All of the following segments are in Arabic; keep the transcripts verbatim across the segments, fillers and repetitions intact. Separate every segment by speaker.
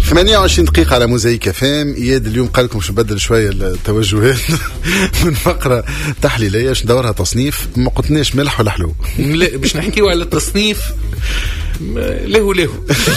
Speaker 1: ثمانية وعشرين دقيقة على موزايك فام. إياد اليوم قال لكم باش نبدل شوية التوجهات من فقرة تحليلية باش ندورها تصنيف. ما قلتناش ملح ولا حلو.
Speaker 2: لا باش نحكيو على التصنيف له له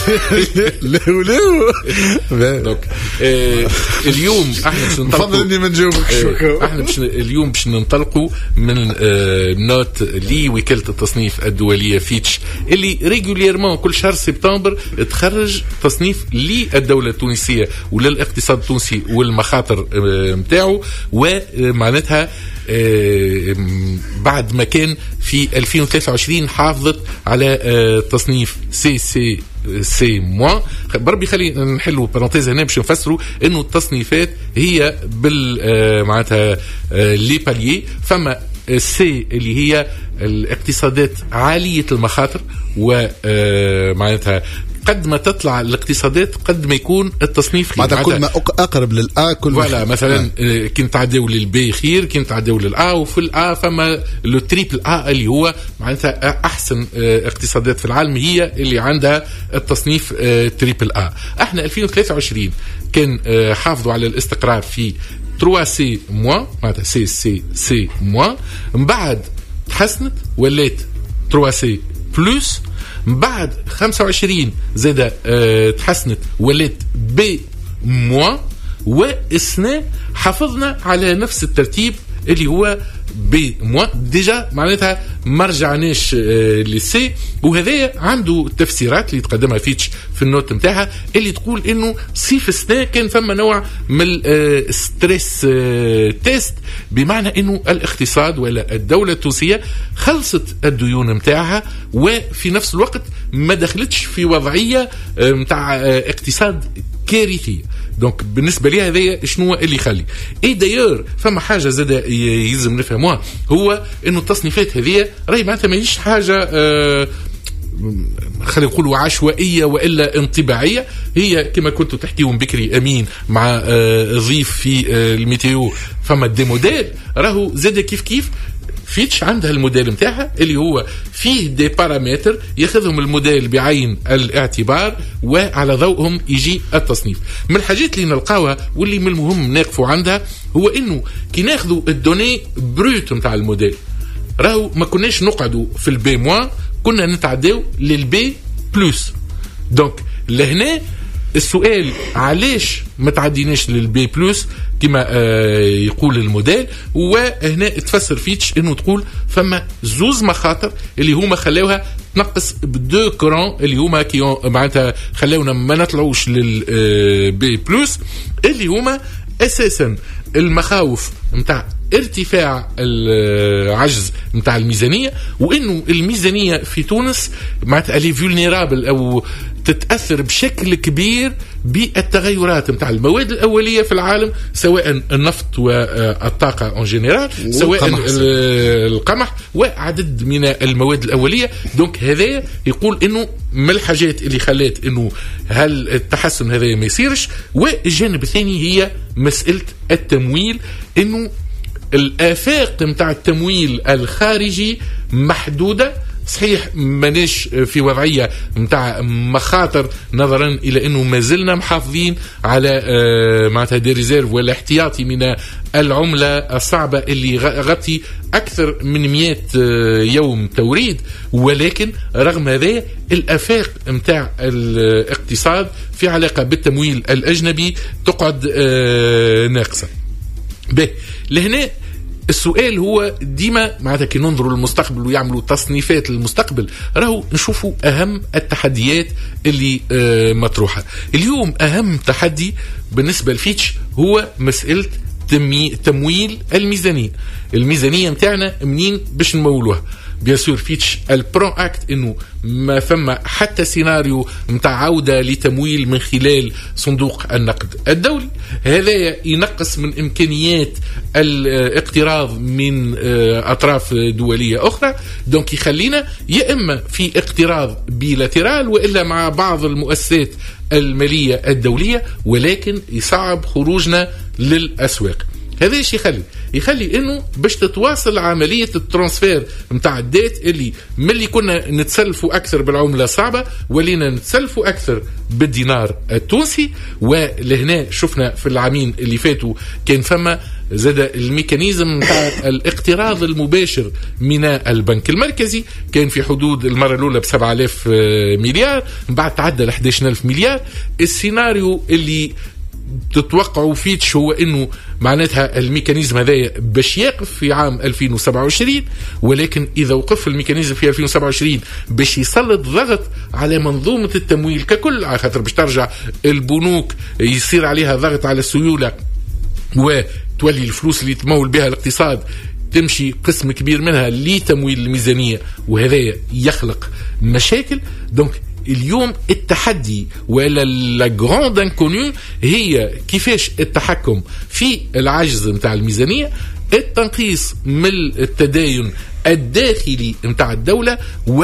Speaker 1: له له
Speaker 2: دونك آه اليوم احنا باش ننطلقوا
Speaker 1: نفضل اني ما نجاوبكش
Speaker 2: آه احنا باش اليوم باش ننطلقوا من آه نوت لي وكالة التصنيف الدولية فيتش اللي ريغوليرمون كل شهر سبتمبر تخرج تصنيف للدولة التونسية وللاقتصاد التونسي والمخاطر نتاعو آه ومعناتها آه بعد ما كان في ألفين وثلاثة وعشرين حافظت على آه تصنيف سي سي سي موان. بربي خلي نحلوا بارونتيز هنا باش نفسروا انه التصنيفات هي بال آه معناتها آه لي باليي. فما سي اللي هي الاقتصادات عالية المخاطر ومعناتها قد ما تطلع الاقتصادات قد ما يكون التصنيف خير.
Speaker 1: معناتها كل ما أقرب للآ كل ما
Speaker 2: فوالا مثلا آه. كنت تعديو للبي خير كنت تعديو للآ وفي الآ فما لو تريبل آ اللي هو معناتها أحسن آه اقتصادات في العالم هي اللي عندها التصنيف آه تريبل آ. احنا ألفين وثلاثة وعشرين كان آه حافظوا على الاستقرار في ثلاثة سي موان معناتها سي سي سي موان. من بعد تحسنت ولات ثلاثة سي بلس. من بعد خمسة وعشرين زادة اه تحسنت ولات بي موان. والسنة حافظنا على نفس الترتيب اللي هو بي موان ديجا معناتها ما رجعناش آه للسي. وهذا عنده تفسيرات اللي تقدمها فيتش في النوت نتاعها اللي تقول انه صيف السنه كان فما نوع من الستريس آه تيست بمعنى انه الاقتصاد ولا الدوله التونسيه خلصت الديون نتاعها وفي نفس الوقت ما دخلتش في وضعيه نتاع آه اقتصاد كارثيه. دونك بالنسبه لي هذا شنو اللي يخلي اي دايور فما حاجه زاد يلزم نفهموها هو انه التصنيفات هذه راهي معناتها ماهيش حاجه آه خلينا نقولوا عشوائيه والا انطباعيه. هي كما كنتوا تحكيوا بكري امين مع آه ضيف في آه الميتيو فما دي موديل راهو زاد كيف كيف فيتش عندها الموديل متاعها اللي هو فيه دي بارامتر ياخذهم الموديل بعين الاعتبار وعلى ضوءهم يجي التصنيف. من الحاجات اللي نلقاوها واللي من المهم نقفوا عندها هو انه كي ناخذوا الدوني بروت متاع الموديل راهو ما كناش نقعدوا في البي موان كنا نتعداو للبي بلس. دونك لهنا السؤال علاش ما تعديناش للبي بلس كما آه يقول الموديل. وهنا تفسر فيتش انه تقول فما زوز مخاطر اللي هما خلاوها تنقص بدو كرون اللي هما كي معناتها خلاونا ما نطلعوش للبي بلس اللي هما اساسا المخاوف متاع ارتفاع العجز متاع الميزانية وانه الميزانية في تونس معناتها لي فولنيرابل او تتأثر بشكل كبير بالتغيرات متاع المواد الأولية في العالم سواء النفط والطاقة اون جينيرال سواء القمح وعدد من المواد الأولية. دونك هذا يقول انه من الحاجات اللي خلات انه هل التحسن هذا ما يصيرش. والجانب الثاني هي مسألة التمويل انه الآفاق متاع التمويل الخارجي محدودة. صحيح ماناش في وضعية متاع مخاطر نظرا إلى أنه ما زلنا محافظين على معناتها دي ريزيرف ولا احتياطي من العملة الصعبة اللي غطي أكثر من مئة يوم توريد. ولكن رغم هذا الآفاق متاع الاقتصاد في علاقة بالتمويل الأجنبي تقعد ناقصة. به لهنا السؤال هو ديما معناتها كي ننظروا للمستقبل ويعملوا تصنيفات للمستقبل راهو نشوفوا أهم التحديات اللي آه مطروحة اليوم. أهم تحدي بالنسبة لفيتش هو مسألة تمويل الميزانية. الميزانية متاعنا منين باش نمولوها؟ بيسور فيتش البرون اكت انه ما فما حتى سيناريو متاع عودة لتمويل من خلال صندوق النقد الدولي. هذا ينقص من امكانيات الاقتراض من اطراف دولية اخرى. دونك يخلينا يا اما في اقتراض بيلاترال والا مع بعض المؤسسات المالية الدولية ولكن يصعب خروجنا للاسواق. هذا الشيء يخلي يخلي انه باش تتواصل عمليه الترانسفير نتاع الديت اللي ملي كنا نتسلفوا اكثر بالعمله الصعبه ولينا نتسلفوا اكثر بالدينار التونسي. ولهنا شفنا في العامين اللي فاتوا كان فما زاد الميكانيزم نتاع الاقتراض المباشر من البنك المركزي، كان في حدود المره الاولى ب سبعة آلاف مليار، من بعد تعدى ل أحد عشر ألف مليار. السيناريو اللي تتوقعوا فيتش هو انه معناتها الميكانيزم هذا باش يقف في عام ألفين وسبعة وعشرين، ولكن اذا وقف الميكانيزم في ألفين وسبعة وعشرين باش يسلط ضغط على منظومه التمويل ككل، على خاطر باش ترجع البنوك يصير عليها ضغط على السيوله وتولي الفلوس اللي تمول بها الاقتصاد تمشي قسم كبير منها لتمويل الميزانيه، وهذا يخلق مشاكل. دونك اليوم التحدي ولا لا غراند انكونيو هي كيفاش التحكم في العجز نتاع الميزانيه، التنقيص من التداين الداخلي نتاع الدوله،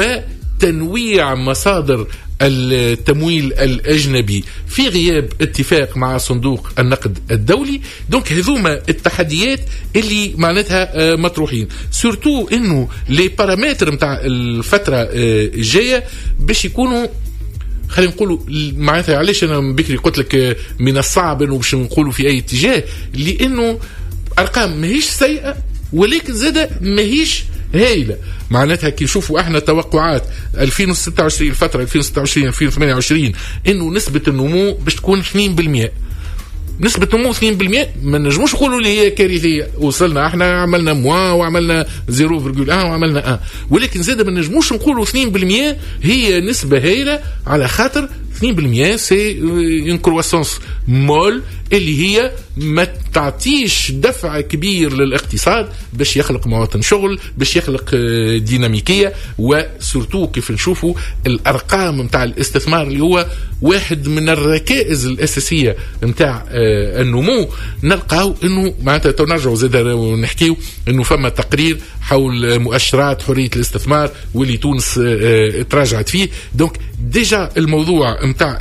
Speaker 2: وتنويع مصادر التمويل الأجنبي في غياب اتفاق مع صندوق النقد الدولي. دونك هذوما التحديات اللي معناتها مطروحين، سورتو انه لي بارامتر نتاع الفترة الجاية باش يكونوا، خلينا نقولوا معناتها علاش انا بكري قلت لك من الصعب انه باش نقولوا في اي اتجاه، لانه ارقام ماهيش سيئة ولكن زادة ماهيش هايلة. معناتها كي نشوفوا احنا توقعات ألفين وستة وعشرين الفترة ألفين وستة وعشرين ألفين وثمانية وعشرين انه نسبة النمو باش تكون اثنين بالمئة، نسبة نمو اثنين بالمئة ما نجموش نقولوا اللي هي كارثية، وصلنا احنا عملنا موا وعملنا صفر فاصلة واحد وعملنا ان، ولكن زاد ما نجموش نقولوا اثنين بالمئة هي نسبة هائلة، على خاطر اثنين بالمئة سي ان كرواسونس مول اللي هي ما تعطيش دفع كبير للاقتصاد باش يخلق مواطن شغل، باش يخلق ديناميكية. وسورتو كيف نشوفوا الارقام نتاع الاستثمار اللي هو واحد من الركائز الاساسية نتاع النمو، نلقاو انه معناتها تنرجعوا زاد ونحكيو انه فما تقرير حول مؤشرات حرية الاستثمار واللي تونس تراجعت فيه. دونك ديجا الموضوع نتاع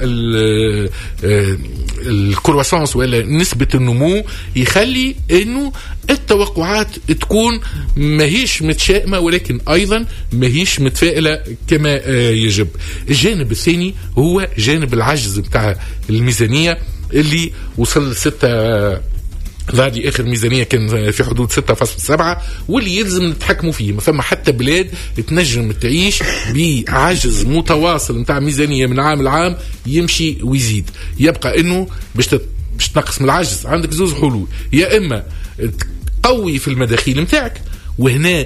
Speaker 2: الكرواسانس ولا نسبة النمو يخلي انه التوقعات تكون ماهيش متشائمة ولكن ايضا ماهيش متفائلة كما يجب. الجانب الثاني هو جانب العجز بتاع الميزانية اللي وصل ستة، هذه اخر ميزانيه كان في حدود ستة فاصلة سبعة، واللي يلزم نتحكموا فيه. ما فما حتى بلاد تنجم تعيش بعجز متواصل نتاع ميزانيه من عام لعام يمشي ويزيد. يبقى انه باش باش تنقص من العجز عندك زوز حلول، يا اما تقوي في المداخيل نتاعك، وهنا